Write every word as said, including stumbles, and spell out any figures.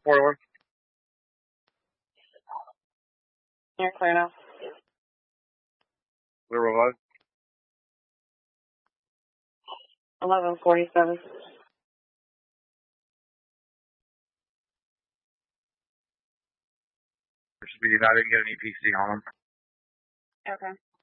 Forward. You're clear now. Where was? eleven forty-seven. There should be, I didn't get an E P C on them. Okay.